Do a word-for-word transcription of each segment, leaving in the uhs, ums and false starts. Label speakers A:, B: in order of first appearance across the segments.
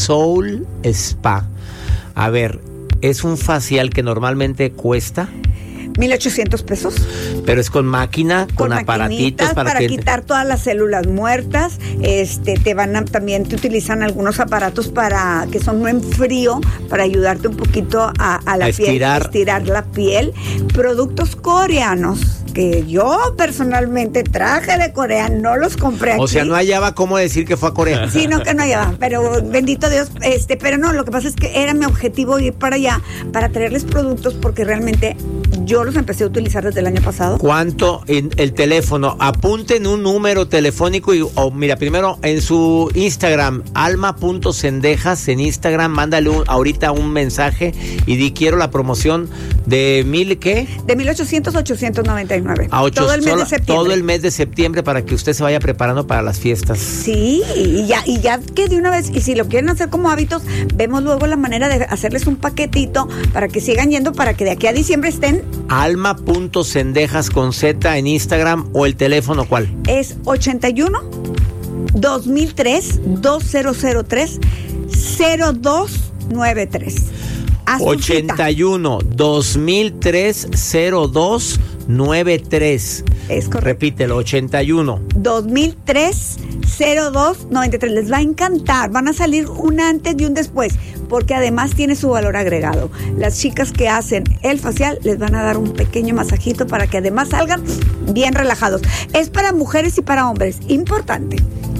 A: Soul Spa. A ver, es un facial que normalmente cuesta
B: mil ochocientos pesos.
A: Pero es con máquina, con,
B: con
A: aparatitos para,
B: para
A: que...
B: quitar todas las células muertas. Este, te van a, también te utilizan algunos aparatos para que son en frío para ayudarte un poquito a, a la
A: a
B: piel,
A: estirar.
B: estirar la piel. Productos coreanos que yo personalmente traje de Corea, no los compré aquí.
A: O sea, no hallaba cómo decir que fue a Corea.
B: Sí, no, que no hallaba, pero bendito Dios, este, pero no, lo que pasa es que era mi objetivo ir para allá, para traerles productos, porque realmente yo los empecé a utilizar desde el año pasado.
A: ¿Cuánto en el teléfono? Apunten un número telefónico y, o mira, primero en su Instagram, alma.cendejas en Instagram, mándale un, ahorita un mensaje y di quiero la promoción de mil, ¿qué?
B: De mil ochocientos, ochocientos noventa y nueve.
A: A ocho,
B: todo el mes
A: solo,
B: de septiembre.
A: Todo el mes de septiembre para que usted se vaya preparando para las fiestas.
B: Sí, y ya, y ya que de una vez, y si lo quieren hacer como hábitos, vemos luego la manera de hacerles un paquetito para que sigan yendo, para que de aquí a diciembre estén.
A: Alma.cendejas con Z en Instagram o el teléfono, ¿cuál?
B: Es ochenta y uno, dos mil tres, dos mil tres, cero dos nueve tres.
A: ochenta y uno, dos mil tres, cero dos nueve tres.
B: Es correcto.
A: Repítelo, ochenta y uno.
B: dos mil tres, cero dos noventa y tres. Les va a encantar. Van a salir un antes y un después, porque además tiene su valor agregado. Las chicas que hacen el facial les van a dar un pequeño masajito para que además salgan bien relajados. Es para mujeres y para hombres. Importante.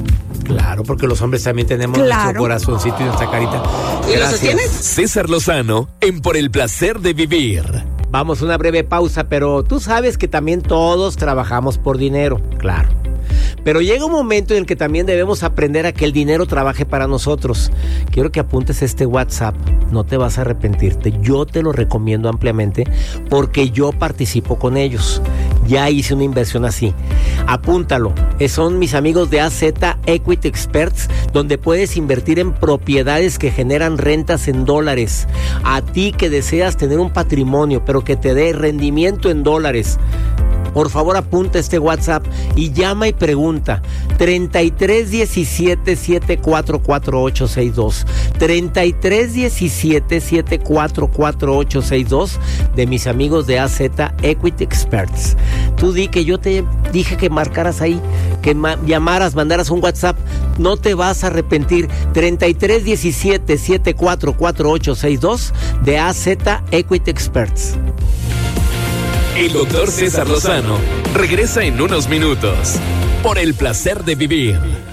A: Claro, porque los hombres también tenemos
B: Claro.
A: nuestro corazoncito y nuestra carita. Gracias.
C: César Lozano en Por el Placer de Vivir.
A: Vamos a una breve pausa, pero tú sabes que también todos trabajamos por dinero, claro. Pero llega un momento en el que también debemos aprender a que el dinero trabaje para nosotros. Quiero que apuntes este WhatsApp, no te vas a arrepentirte. Yo te lo recomiendo ampliamente porque yo participo con ellos. Ya hice una inversión así. Apúntalo. Son mis amigos de A Z Equity Experts, donde puedes invertir en propiedades que generan rentas en dólares. A ti que deseas tener un patrimonio, pero que te dé rendimiento en dólares. Por favor, apunta este WhatsApp y llama y pregunta. treinta y tres diecisiete, setenta y cuatro cuarenta y ocho sesenta y dos. treinta y tres diecisiete, setenta y cuatro cuarenta y ocho sesenta y dos de mis amigos de A Z Equity Experts. Tú di que yo te dije que marcaras ahí, que ma- llamaras, mandaras un WhatsApp. No te vas a arrepentir. treinta y tres diecisiete, setenta y cuatro cuarenta y ocho sesenta y dos de A Z Equity Experts.
C: El doctor César Lozano regresa en unos minutos. Por el Placer de Vivir.